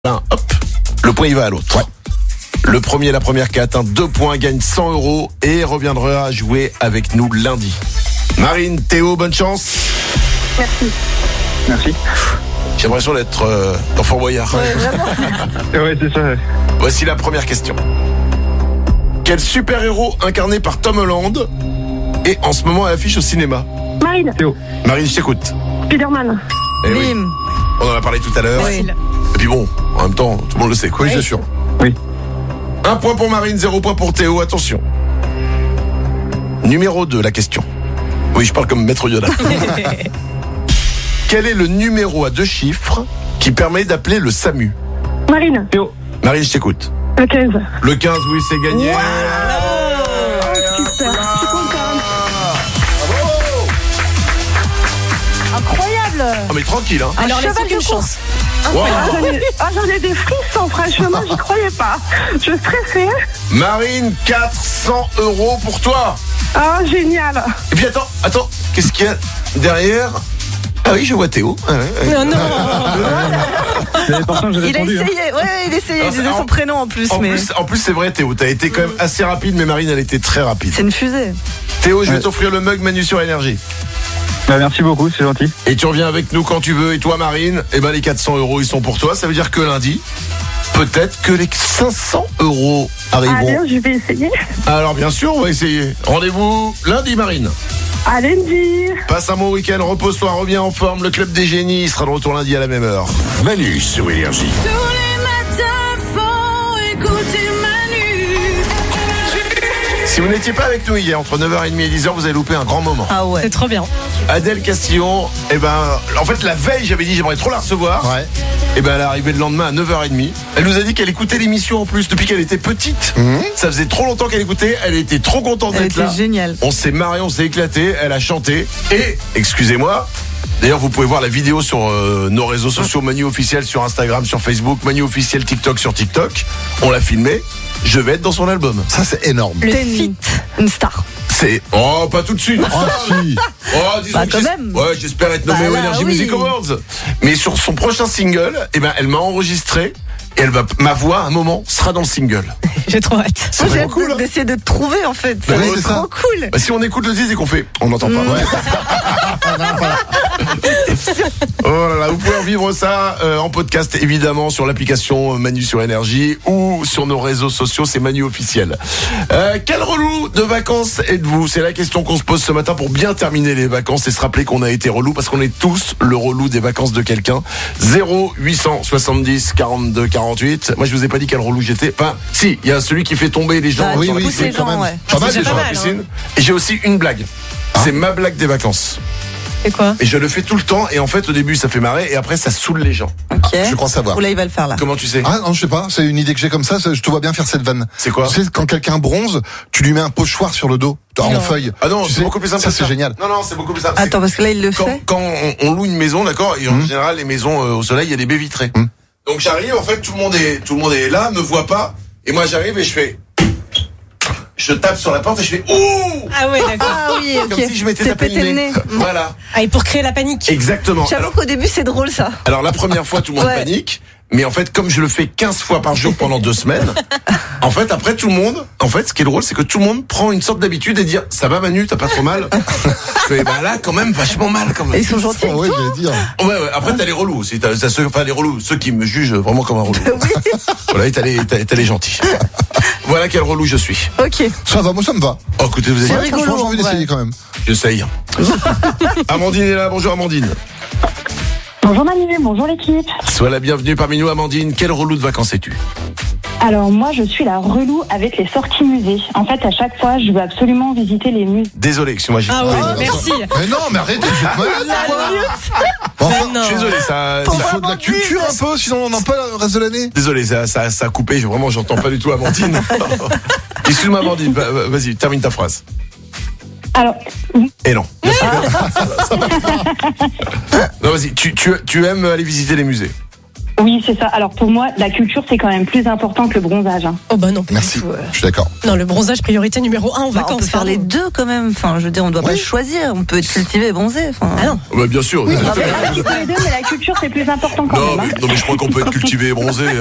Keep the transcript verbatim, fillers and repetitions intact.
Hop, le point il va à l'autre. Ouais. Le premier, la première qui a atteint deux points gagne cent euros et reviendra jouer avec nous lundi. Marine, Théo, bonne chance. Merci. Merci. J'ai l'impression d'être euh, dans Fort Boyard. Ouais, ouais, c'est ça. Voici la première question. Quel super-héros incarné par Tom Holland est en ce moment à l'affiche au cinéma? Marine. Théo. Marine, je t'écoute. Spider-Man. Eh oui, Bim. on en a parlé tout à l'heure. Oui. Et puis bon, en même temps, tout le monde le sait, quoi. Oui, c'est sûr. Oui. Un point pour Marine, zéro point pour Théo, attention. Numéro deux, la question. Oui, je parle comme Maître Yoda. Quel est le numéro à deux chiffres qui permet d'appeler le SAMU? Marine. Théo. Marine, je t'écoute. Le quinze. Le quinze, oui, c'est gagné. Oh, super. Je suis contente. Incroyable. Oh, mais tranquille, hein. Alors, cheval laisse de aucune chance. Wow. Ah, j'en ai, ah, j'en ai des frissons, franchement, j'y croyais pas. Je stressais. Marine, quatre cents euros pour toi. Ah, génial. Et puis attends, attends, qu'est-ce qu'il y a derrière? Ah oui, je vois Théo. Ah ouais, ouais. Non, non. C'est important que j'ai Il a répondu. hein. essayé. Ouais, il a essayé. Non, Il c'est- disait en- son prénom en plus, En mais plus, en plus, c'est vrai, Théo, t'as été quand même assez rapide, mais Marine, elle était très rapide. c'est une fusée. Théo, je vais Ouais. t'offrir le mug Manu sur Énergie. Bah, merci beaucoup, c'est gentil. Et tu reviens avec nous quand tu veux. Et toi, Marine, eh ben les quatre cents euros, ils sont pour toi. Ça veut dire que lundi, peut-être que les cinq cents euros arriveront. Allez, je vais essayer. Alors bien sûr, on va essayer. Rendez-vous lundi, Marine. À lundi. Passe un bon week-end, repose-toi, reviens en forme. Le club des génies sera de retour lundi à la même heure. Manu sur Énergie. Tous les matins, faut écouter Manu. Si vous n'étiez pas avec nous hier, entre neuf heures trente et dix heures, vous avez loupé un grand moment. Ah ouais. C'est trop bien. Adèle Castillon, eh ben, en fait, la veille, j'avais dit j'aimerais trop la recevoir. Ouais. Et ben, elle est arrivée le lendemain à neuf heures trente. Elle nous a dit qu'elle écoutait l'émission en plus depuis qu'elle était petite. Ça faisait trop longtemps qu'elle écoutait. Elle était trop contente Elle d'être était là. géniale. On s'est marré, on s'est éclaté. Elle a chanté. Et, excusez-moi, d'ailleurs, vous pouvez voir la vidéo sur euh, nos réseaux sociaux, Manu officiel sur Instagram, sur Facebook, Manu officiel TikTok sur TikTok. On l'a filmé. Je vais être dans son album. Ça, c'est énorme. Le feat, une star. C'est oh pas tout de suite. Oh, si. Oh, disons Bah, que quand j'es- même. Ouais, j'espère être nommé Bah, aux là, Energy oui. Music Awards. Mais sur son prochain single, eh ben elle m'a enregistré et elle va ma voix à un moment sera dans le single. J'ai trop hâte. C'est Moi, j'ai vraiment hâte cool. Hein. d'essayer de te trouver en fait. Bah Ça va oui, être c'est trop ça. cool. Bah, si on écoute le disque et qu'on fait, on n'entend pas. Ouais. Oh là là, vous pouvez revivre ça euh, en podcast évidemment sur l'application Manu sur Énergie ou sur nos réseaux sociaux, c'est Manu officiel. Euh, quel relou de vacances êtes-vous? C'est la question qu'on se pose ce matin pour bien terminer les vacances et se rappeler qu'on a été relou parce qu'on est tous le relou des vacances de quelqu'un. zéro huit cent soixante-dix quarante-deux quarante-huit. Moi je vous ai pas dit quel relou j'étais. Enfin, si, il y a celui qui fait tomber les gens Bah, sur oui, la oui, pousse piscine. les gens, quand même. ouais. Pas mal, C'est déjà. sur la mal, piscine. Et j'ai aussi une blague. C'est ma blague des vacances. C'est quoi? Et je le fais tout le temps. Et en fait, au début, ça fait marrer. Et après, ça saoule les gens. Ok. Je crois savoir. Ou là, il va le faire là. Comment tu sais? Ah non, je sais pas, c'est une idée que j'ai comme ça, ça, je te vois bien faire cette vanne. C'est quoi? Tu sais, quand quelqu'un bronze, tu lui mets un pochoir sur le dos, en Non. feuille. Ah non, Tu c'est sais, beaucoup plus simple. Ça, que c'est génial. Non, non, c'est beaucoup plus simple. C'est Attends, parce que là, il le quand, fait. quand on, on loue une maison, d'accord, et en Mhm. général, les maisons euh, au soleil, il y a des baies vitrées. Mhm. Donc j'arrive, en fait, tout le monde est, tout le monde est là, me voit pas, et moi j'arrive et je fais, je tape sur la porte et je fais, ouh, Ah ouais, d'accord. Ah oui, ok. comme si je m'étais T'es tapé pété le nez. Voilà, Ah, et pour créer la panique. exactement. J'avoue Alors, qu'au début, c'est drôle ça. alors la première fois, tout le monde Ouais. panique. Mais en fait, comme je le fais quinze fois par jour pendant deux semaines, en fait, après tout le monde, en fait, ce qui est drôle, c'est que tout le monde prend une sorte d'habitude et dire, ça va Manu, t'as pas trop mal? Je fais, bah là, quand même, vachement mal, quand même. Et ils sont gentils Ah avec ouais, toi. j'allais dire. Ouais, ouais. Après, t'as les relous aussi. T'as, t'as ceux, enfin, les relous, ceux qui me jugent vraiment comme un relou. Voilà, et t'as les, t'as, t'as les gentils. Voilà quel relou je suis. Ok. Ça va, moi ça me va. Oh, écoutez, vous C'est avez rigolo, Franchement, j'ai envie en vrai. d'essayer quand même. j'essaye. Amandine est là. Bonjour, Amandine. Bonjour Manu, bonjour l'équipe. Sois la bienvenue parmi nous, Amandine. Quel relou de vacances es-tu? Alors moi, je suis la relou avec les sorties musées. En fait, à chaque fois, je veux absolument visiter les musées. Désolé, excuse-moi, j'ai. Ah ouais, Ah, merci. Mais non, mais arrêtez, je suis malade, quoi. Enfin, Non. Je suis désolé, ça. il ça- faut de la culture un peu, sinon on n'en a pas le reste de l'année. Désolé, ça, ça, ça a coupé. Je- Vraiment, j'entends pas du tout Amandine. Excuse-moi, Amandine. Va- va- Vas-y, termine ta phrase. Alors, Et non. Non, vas-y. Tu, tu, tu aimes aller visiter les musées? Oui, c'est ça. Alors pour moi, la culture, c'est quand même plus important que le bronzage. hein. Oh bah non. pas Merci. du tout, euh. Je suis d'accord. Non, le bronzage priorité numéro un en Bah, vacances. on peut faire les pardon. deux quand même. Enfin, je veux dire, on doit Oui. pas choisir. On peut être cultivé et bronzé. Enfin, Ah non. Bah, bien sûr. Oui, on peut faire les deux, mais la culture, c'est plus important quand Non, même. hein. mais, non, mais je crois qu'on peut être cultivé et bronzé.